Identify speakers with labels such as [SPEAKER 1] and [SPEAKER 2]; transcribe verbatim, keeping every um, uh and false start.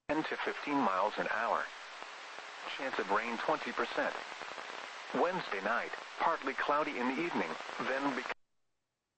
[SPEAKER 1] ten to fifteen miles an hour. Chance of rain twenty percent. Wednesday night, partly cloudy in the evening, then become